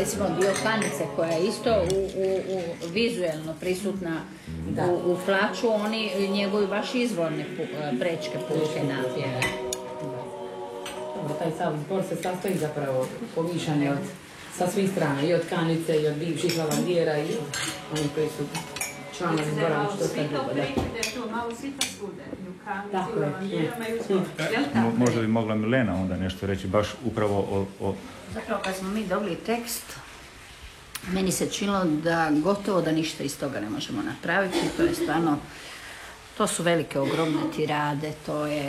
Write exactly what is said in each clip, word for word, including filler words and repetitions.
recimo dio Kanice koja je isto u, u, u vizuelno prisutna u, u Plaču, oni njegovi baš izvorne pu, prečke pučke napjeve. Taj sav zbor se sastoji zapravo pomišljanje od sa svih strana, i od Kanice, i od bivših lavandijera, i oni koji su članovi zbora, što se dugo, da. Tako je. Možda bi mogla Milena onda nešto reći, baš upravo o... o... Zapravo kad smo mi dobili tekst, meni se činilo da gotovo da ništa iz toga ne možemo napraviti, to je stvarno, to su velike, ogromne tirade, to je,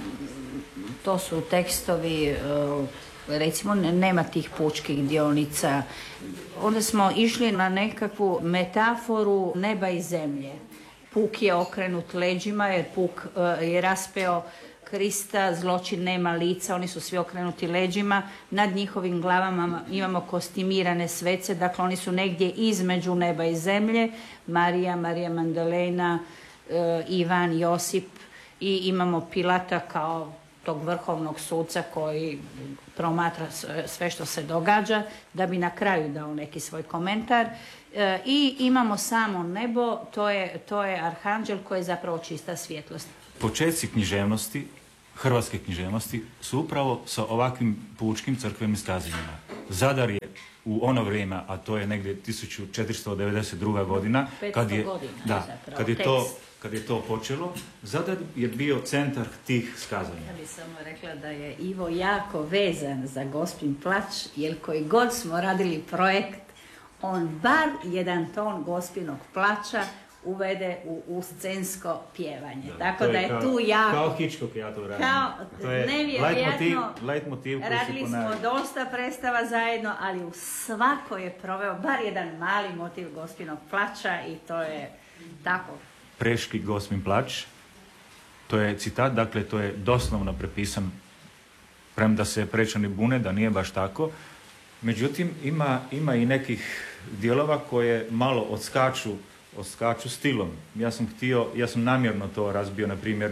to su tekstovi, recimo nema tih pučkih dionica. Onda smo išli na nekakvu metaforu neba i zemlje. Puk je okrenut leđima jer Puk je raspeo Krista, zločin nema lica, oni su svi okrenuti leđima, nad njihovim glavama imamo kostimirane svece, dakle oni su negdje između neba i zemlje, Marija, Marija Magdalena, Ivan, Josip, i imamo Pilata kao tog vrhovnog suca koji promatra sve što se događa, da bi na kraju dao neki svoj komentar. E, I imamo samo nebo, to je, to je arhanđel koji je zapravo čista svjetlost. Početci književnosti, hrvatske književnosti, su upravo sa ovakvim pučkim crkvenim skazanjima. Zadar je u ono vrijeme, a to je negdje tisuću četiristo devedeset druga godina, kad je, godina, da, kad je to kad je to počelo, Zadar je bio centar tih skazanja. Ja bih samo rekla da je Ivo jako vezan za Gospin plač, jer koji god smo radili projekt, on bar jedan ton Gospinog plača uvede u, u scensko pjevanje. Da, tako da je kao, tu jako... Kao Hitchcock ja to radim. Kao, to je nevjerojatno, leitmotiv koji radili smo dosta predstava zajedno, ali u svakoj je proveo bar jedan mali motiv Gospinog plača i to je tako. Preški Gospin plač, to je citat, dakle to je doslovno prepisan, premda se Prečani bune da nije baš tako. Međutim, ima, ima i nekih dijelova koje malo odskaču, odskaču stilom. Ja sam htio, ja sam namjerno to razbio, na primjer,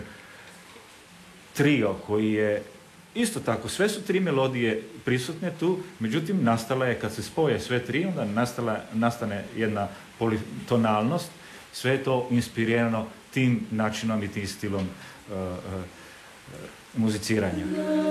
trio koji je isto tako, sve su tri melodije prisutne tu, međutim nastala je, kad se spoje sve tri, onda nastala, nastane jedna politonalnost, sve je to inspirirano tim načinom i tim stilom uh, uh, muziciranja.